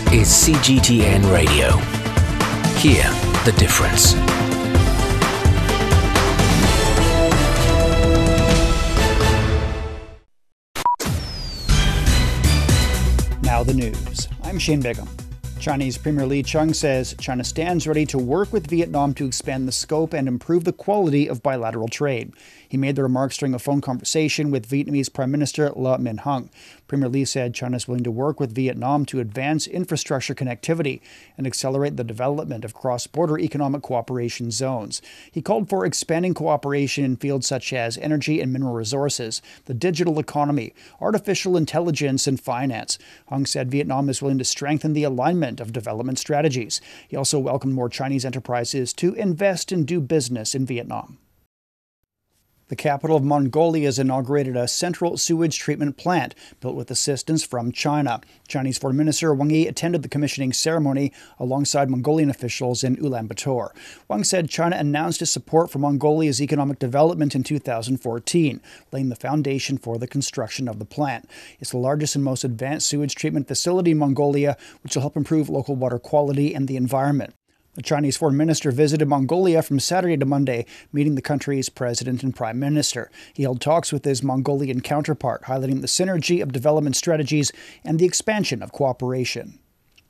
is CGTN Radio. Hear the difference. Now the news. I'm Shane Bigham. Chinese Premier Li Qiang says China stands ready to work with Vietnam to expand the scope and improve the quality of bilateral trade. He made the remarks during a phone conversation with Vietnamese Prime Minister Le Minh Hung. Premier Li said China is willing to work with Vietnam to advance infrastructure connectivity and accelerate the development of cross-border economic cooperation zones. He called for expanding cooperation in fields such as energy and mineral resources, the digital economy, artificial intelligence, and finance. Hung said Vietnam is willing to strengthen the alignment of development strategies. He also welcomed more Chinese enterprises to invest and do business in Vietnam. The capital of Mongolia has inaugurated a central sewage treatment plant built with assistance from China. Chinese Foreign Minister Wang Yi attended the commissioning ceremony alongside Mongolian officials in Ulaanbaatar. Wang said China announced its support for Mongolia's economic development in 2014, laying the foundation for the construction of the plant. It's the largest and most advanced sewage treatment facility in Mongolia, which will help improve local water quality and the environment. The Chinese foreign minister visited Mongolia from Saturday to Monday, meeting the country's president and prime minister. He held talks with his Mongolian counterpart, highlighting the synergy of development strategies and the expansion of cooperation.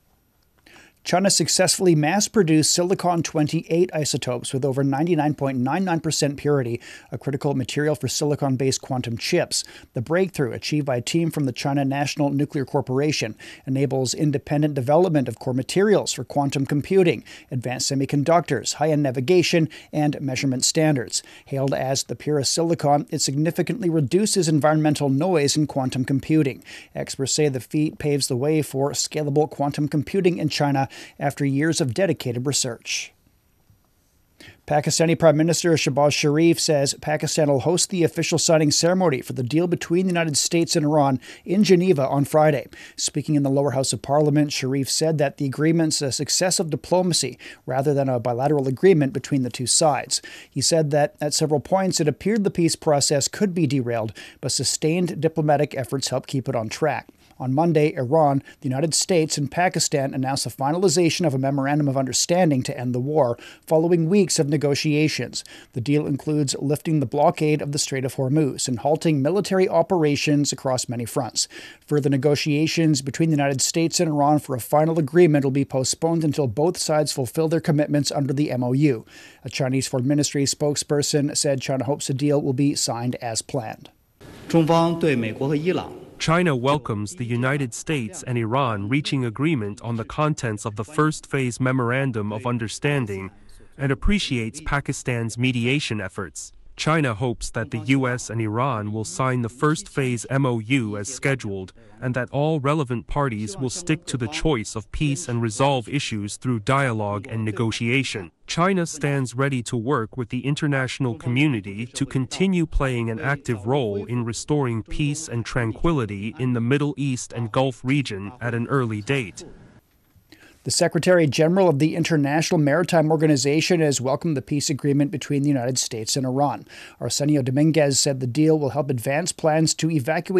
China successfully mass-produced silicon-28 isotopes with over 99.99% purity, a critical material for silicon-based quantum chips. The breakthrough, achieved by a team from the China National Nuclear Corporation, enables independent development of core materials for quantum computing, advanced semiconductors, high-end navigation, and measurement standards. Hailed as the purest silicon, it significantly reduces environmental noise in quantum computing. Experts say the feat paves the way for scalable quantum computing in China after years of dedicated research. Pakistani Prime Minister Shehbaz Sharif says Pakistan will host the official signing ceremony for the deal between the United States and Iran in Geneva on Friday. Speaking in the lower house of parliament, Sharif said that the agreement's a success of diplomacy rather than a bilateral agreement between the two sides. He said that at several points it appeared the peace process could be derailed, but sustained diplomatic efforts helped keep it on track. On Monday, Iran, the United States, and Pakistan announced the finalization of a memorandum of understanding to end the war, following weeks of negotiations. The deal includes lifting the blockade of the Strait of Hormuz and halting military operations across many fronts. Further negotiations between the United States and Iran for a final agreement will be postponed until both sides fulfill their commitments under the MOU. A Chinese Foreign Ministry spokesperson said China hopes a deal will be signed as planned. China welcomes the United States and Iran reaching agreement on the contents of the first phase Memorandum of Understanding and appreciates Pakistan's mediation efforts. China hopes that the U.S. and Iran will sign the first phase MOU as scheduled and that all relevant parties will stick to the choice of peace and resolve issues through dialogue and negotiation. China stands ready to work with the international community to continue playing an active role in restoring peace and tranquility in the Middle East and Gulf region at an early date. The Secretary General of the International Maritime Organization has welcomed the peace agreement between the United States and Iran. Arsenio Dominguez said the deal will help advance plans to evacuate